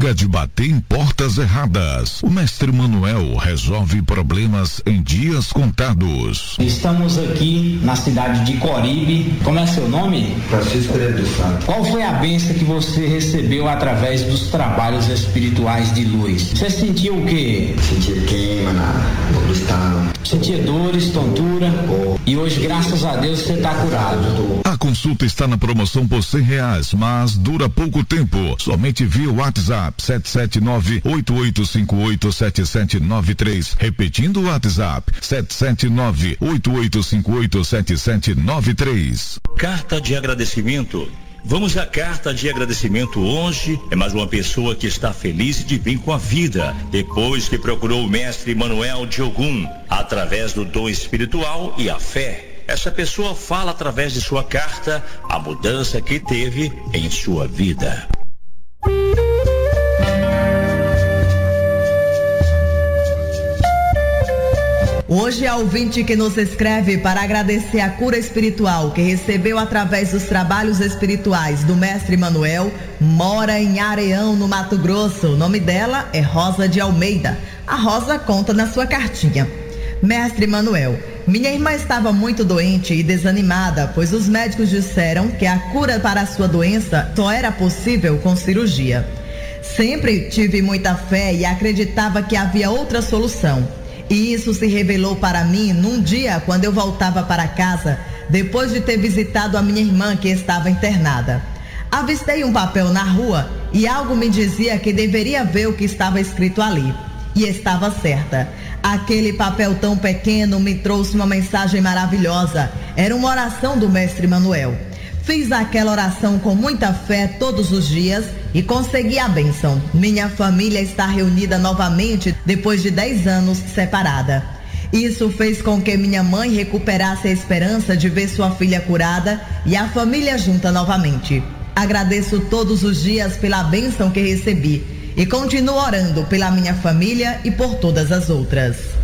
Chega de bater em portas erradas. O mestre Manuel resolve problemas em dias contados. Estamos aqui na cidade de Coribe. Como é seu nome? Francisco Pereira dos Santos. Qual foi a bênção que você recebeu através dos trabalhos espirituais de luz? Você sentiu o quê? Sentia queima no cristão. Sentia dores, tontura. E hoje, graças a Deus, você está curado. A consulta está na promoção por R$100, mas dura pouco tempo. Somente via WhatsApp 779-8858-7793. Repetindo o WhatsApp 779-8858-7793. Carta de agradecimento. Vamos à carta de agradecimento hoje. É mais uma pessoa que está feliz de vir com a vida, depois que procurou o mestre Manuel de Ogum, através do dom espiritual e a fé. Essa pessoa fala através de sua carta a mudança que teve em sua vida. Hoje é a ouvinte que nos escreve para agradecer a cura espiritual que recebeu através dos trabalhos espirituais do mestre Manuel, mora em Areão, no Mato Grosso. O nome dela é Rosa de Almeida. A Rosa conta na sua cartinha. Mestre Manuel, minha irmã estava muito doente e desanimada, pois os médicos disseram que a cura para a sua doença só era possível com cirurgia. Sempre tive muita fé e acreditava que havia outra solução. E isso se revelou para mim num dia quando eu voltava para casa, depois de ter visitado a minha irmã que estava internada. Avistei um papel na rua e algo me dizia que deveria ver o que estava escrito ali. E estava certa. Aquele papel tão pequeno me trouxe uma mensagem maravilhosa. Era uma oração do mestre Manuel. Fiz aquela oração com muita fé todos os dias e consegui a bênção. Minha família está reunida novamente depois de 10 anos separada. Isso fez com que minha mãe recuperasse a esperança de ver sua filha curada e a família junta novamente. Agradeço todos os dias pela bênção que recebi e continuo orando pela minha família e por todas as outras.